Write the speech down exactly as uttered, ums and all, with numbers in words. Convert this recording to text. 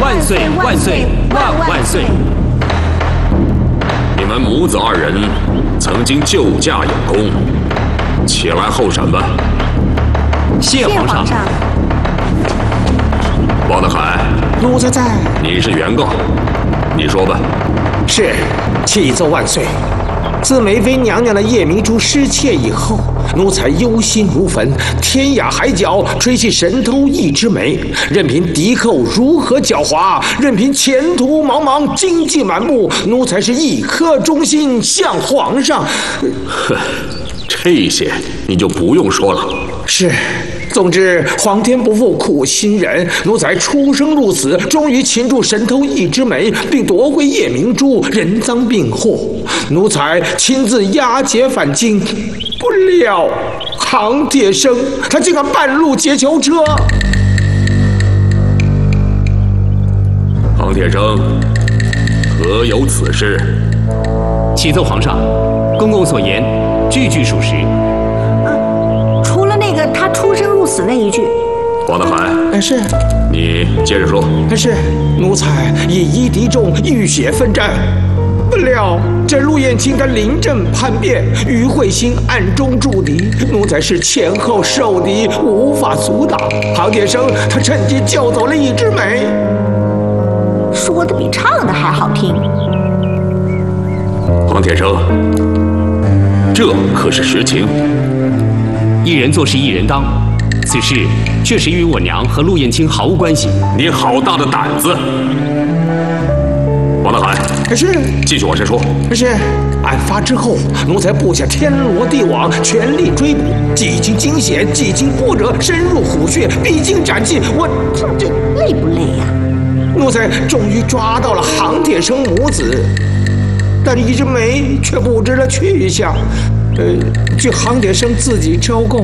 万岁万岁万万岁！ 你们母子二人曾经救驾有功，起来候审吧。 谢皇上。 王德海， 奴才在。 你是原告，你说吧。 是，启奏万岁。自梅妃娘娘的夜明珠失窃以后，奴才忧心如焚，天涯海角吹起神偷一枝梅，任凭敌寇如何狡猾，任凭前途茫茫，荆棘满目，奴才是一颗忠心向皇上。 呵，这些你就不用说了。 是。总之，皇天不负苦心人，奴才出生入死，终于擒住神偷一枝梅，并夺回夜明珠，人赃并获。奴才亲自押解返京，不料杭铁生他竟敢半路劫囚车。 杭铁生，何有此事？ 启奏皇上，公公所言句句属实。 他出生入死那一句， 王德海， 哎是， 你接着说。 哎是，奴才以一敌众，浴血奋战，不料这陆彦卿他临阵叛变，于慧心暗中助敌，奴才是前后受敌，无法阻挡。杭铁生他趁机救走了一枝梅， 说的比唱的还好听。 杭铁生，这可是实情。 一人做事一人当，此事确实与我娘和陆彦卿毫无关系。 你好大的胆子！王德海， 是， 继续往下说。 是，案发之后，奴才布下天罗地网，全力追捕，几经惊险，几经波折，深入虎穴，必经斩尽。我这这累不累呀、啊？ 奴才终于抓到了杭铁生母子，但一枝梅却不知了去向。呃，据杭铁生自己招供，